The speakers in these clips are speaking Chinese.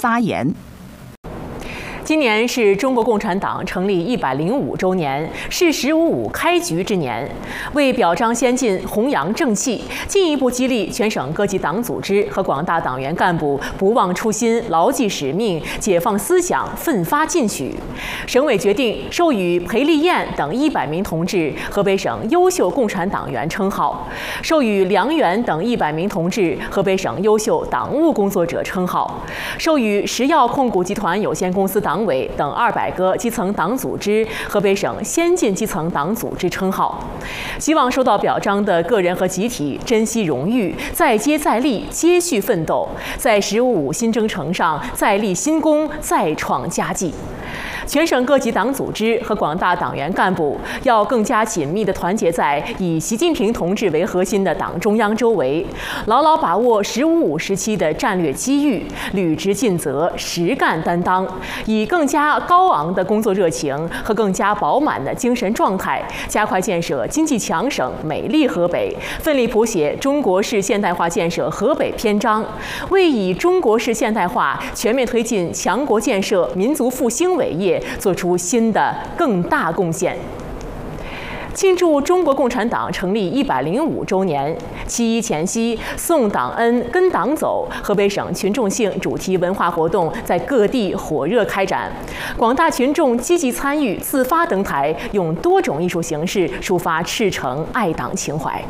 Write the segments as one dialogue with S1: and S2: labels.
S1: 发言。
S2: 今年是中国共产党成立105周年，是“十五五”开局之年。为表彰先进、弘扬正气，进一步激励全省各级党组织和广大党员干部不忘初心、牢记使命、解放思想、奋发进取，省委决定授予裴丽燕等100名同志河北省优秀共产党员称号，授予梁元等100名同志河北省优秀党务工作者称号，授予石药控股集团有限公司党委等200个基层党组织河北省先进基层党组织称号。希望受到表彰的个人和集体珍惜荣誉，再接再厉，接续奋斗，在“十五五”新征程上再立新功，再创佳绩。全省各级党组织和广大党员干部要更加紧密地团结在以习近平同志为核心的党中央周围，牢牢把握“十五五”时期的战略机遇，履职尽责，实干担当，以更加高昂的工作热情和更加饱满的精神状态，加快建设经济强省美丽河北，奋力谱写中国式现代化建设河北篇章，为以中国式现代化全面推进强国建设、民族复兴伟业做出新的更大贡献。庆祝中国共产党成立105周年，7·1前夕，送党恩，跟党走，河北省群众性主题文化活动在各地火热开展，广大群众积极参与，自发登台，用多种艺术形式抒发赤诚爱党情怀。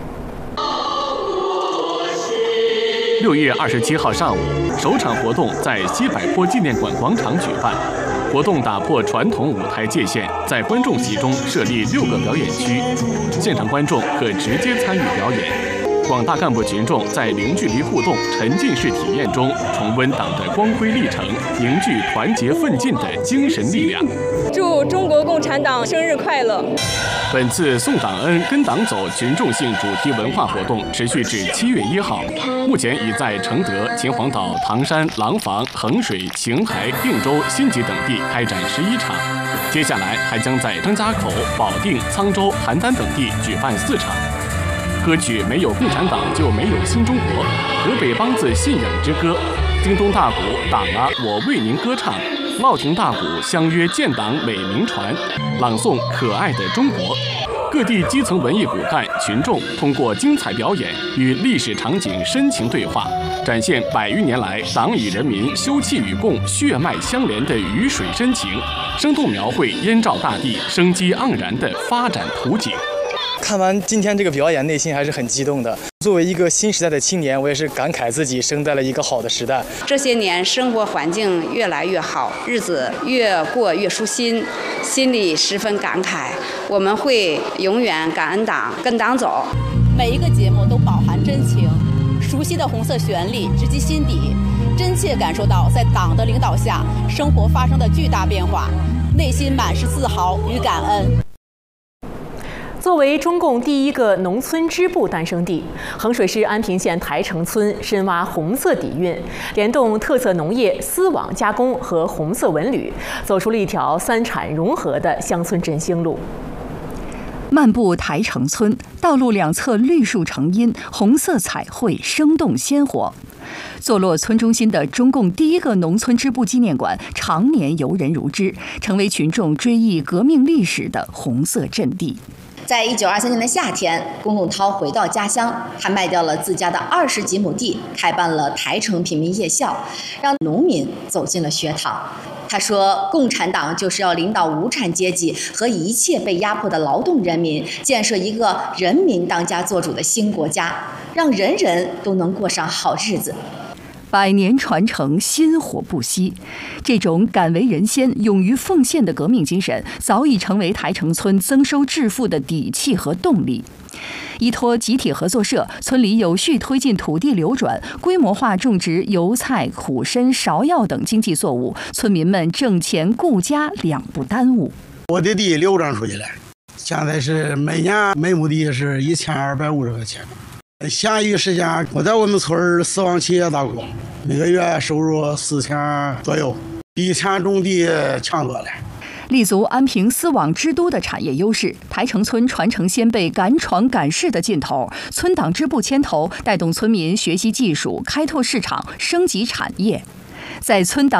S3: 6月27号上午，首场活动在西柏坡纪念馆广场举办。活动打破传统舞台界限，在观众席中设立6个表演区，现场观众可直接参与表演。广大干部群众在零距离互动、沉浸式体验中，重温党的光辉历程，凝聚团结奋进的精神力量。
S4: 祝中国共产党生日快乐！
S3: 本次送党恩、跟党走群众性主题文化活动持续至7月1号，目前已在承德、秦皇岛、唐山、廊坊、衡水、邢台、定州、新集等地开展11场，接下来还将在张家口、保定、沧州、邯郸等地举办4场。歌曲《没有共产党就没有新中国》，河北梆子信仰之歌，京东大鼓党啊我为您歌唱，乐亭大鼓相约建党美名传，朗诵可爱的中国。各地基层文艺骨干群众通过精彩表演与历史场景深情对话，展现100余年来党与人民休戚与共、血脉相连的鱼水深情，生动描绘燕赵大地生机盎然的发展图景。
S5: 看完今天这个表演，内心还是很激动的。作为一个新时代的青年，我也是感慨自己生在了一个好的时代。
S6: 这些年生活环境越来越好，日子越过越舒心，心里十分感慨。我们会永远感恩党，跟党走。
S7: 每一个节目都饱含真情，熟悉的红色旋律直击心底，真切感受到在党的领导下，生活发生的巨大变化，内心满是自豪与感恩。
S2: 作为中共第一个农村支部诞生地，衡水市安平县台城村深挖红色底蕴，联动特色农业、丝网加工和红色文旅，走出了一条3产融合的乡村振兴路。
S1: 漫步台城村，道路两侧绿树成荫，红色彩绘生动鲜活。坐落村中心的中共第一个农村支部纪念馆，常年游人如织，成为群众追忆革命历史的红色阵地。
S8: 在1923年的夏天，龚仲涛回到家乡，他卖掉了自家的20几亩地，开办了台城平民夜校，让农民走进了学堂。他说，共产党就是要领导无产阶级和一切被压迫的劳动人民，建设一个人民当家作主的新国家，让人人都能过上好日子。
S1: 100年传承，薪火不息。这种敢为人先、勇于奉献的革命精神，早已成为台城村增收致富的底气和动力。依托集体合作社，村里有序推进土地流转，规模化种植油菜、苦参、芍药等经济作物，村民们挣钱顾家两不耽误。
S9: 我的地流转出去了，现在是每年每亩地是1250块钱。闲余时间，我在我们村丝网企业打工，每个月收入4000左右，比以前种地强多了。
S1: 立足安平丝网之都的产业优势，台城村传承先辈敢闯敢试的劲头，村党支部牵头，带动村民学习技术、开拓市场、升级产业。在村党